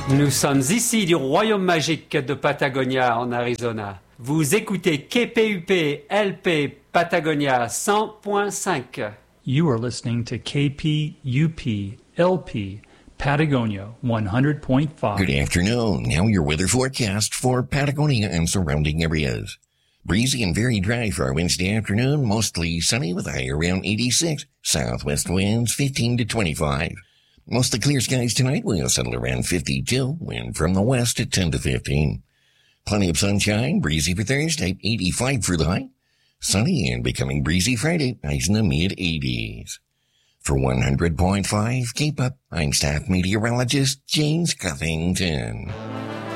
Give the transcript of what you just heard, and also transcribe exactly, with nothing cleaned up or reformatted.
Nous sommes ici du Royaume magique de Patagonia en Arizona. Vous écoutez K P U P L P Patagonia cent point cinq. You are listening to K P U P L P Patagonia one hundred point five. Good afternoon. Now your weather forecast for Patagonia and surrounding areas. Breezy and very dry for our Wednesday afternoon, mostly sunny with a high around eighty-six. Southwest winds fifteen to twenty-five. Mostly clear skies tonight will settle around fifty-two. Wind from the west at ten to fifteen. Plenty of sunshine, breezy for Thursday, eighty-five for the high. Sunny and becoming breezy Friday, highs in the mid-eighties. For one hundred point five, keep up. I'm staff meteorologist James Cuffington.